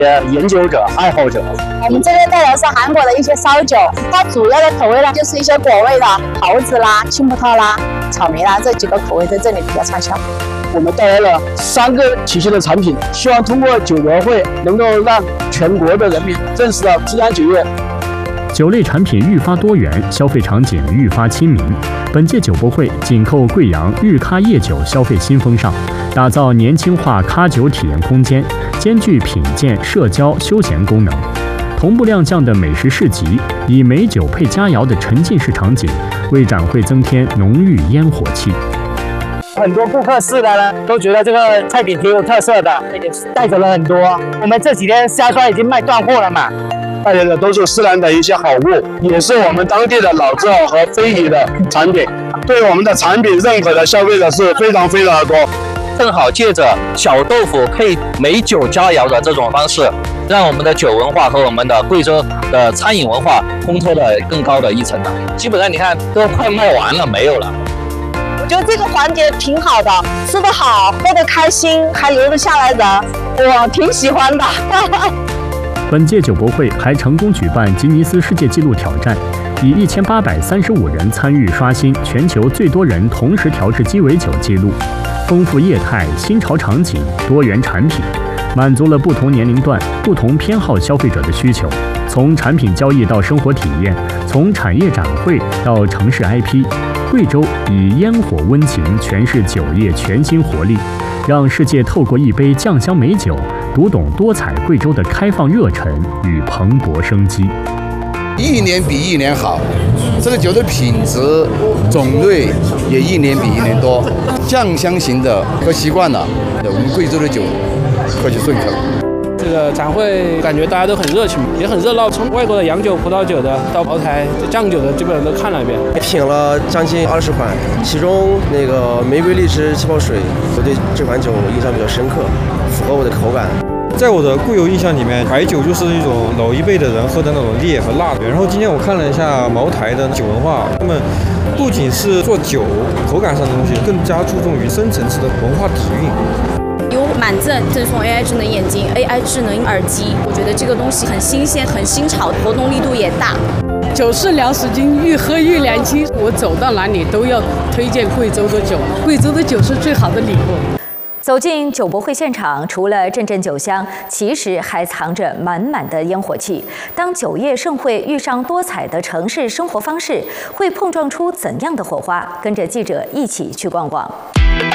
研究者、爱好者。 我们这边带的是韩国的一些烧酒，它主要的口味呢就是一些果味的，桃子啦、青葡萄啦、草莓啦这几个口味在这里比较畅销。 我们带来了3个体系的产品，希望通过酒博会能够让全国的人民认识到自然酒业。 酒类产品愈发多元，消费场景愈发亲民。本届酒博会紧扣贵阳日咖夜酒消费新风尚，打造年轻化咖酒体验空间，兼具品鉴、社交、休闲功能。同步亮相的美食市集，以美酒配佳肴的沉浸式场景，为展会增添浓郁烟火气。 很多顾客试了呢，都觉得这个菜品挺有特色的，也带走了很多。我们这几天虾酸已经卖断货了嘛。带来的都是自然的一些好物，也是我们当地的老字号和非遗的产品，对我们的产品认可的消费者是非常非常的多。 正好借着小豆腐配美酒佳肴的这种方式，让我们的酒文化和我们的贵州的餐饮文化烘托了更高的一层了。基本上你看都快卖完了，没有了。 我觉得这个环节挺好的，吃得好，喝得开心，还留得下来人，我挺喜欢的。 本届酒博会还成功举办吉尼斯世界纪录挑战，以1835人参与刷新全球最多人同时调制鸡尾酒纪录。丰富业态、新潮场景、多元产品，满足了不同年龄段、不同偏好消费者的需求。从产品交易到生活体验，从产业展会到城市 IP， 贵州以烟火温情诠释酒业全新活力，让世界透过一杯酱香美酒，读懂多彩贵州的开放热忱与蓬勃生机。 一年比一年好，这个酒的品质、种类也一年比一年多。酱香型的喝习惯了，我们贵州的酒喝起顺口。 这个展会感觉大家都很热情，也很热闹。从外国的洋酒、葡萄酒的到茅台、酱酒的，基本上都看了一遍。 品了将近20款，其中那个玫瑰荔枝气泡水，我对这款酒印象比较深刻，符合我的口感。 在我的固有印象里面，白酒就是一种老一辈的人喝的那种烈和辣的。然后今天我看了一下茅台的酒文化，他们不仅是做酒口感上的东西，更加注重于深层次的文化底蕴。 有满赠送 AI 智能眼镜、AI 智能耳机，我觉得这个东西很新鲜、很新潮，活动力度也大。 酒是粮食精，越喝越年轻。我走到哪里都要推荐贵州的酒，贵州的酒是最好的礼物。 走进酒博会现场，除了阵阵酒香，其实还藏着满满的烟火气。当酒业盛会遇上多彩的城市生活方式，会碰撞出怎样的火花？跟着记者一起去逛逛。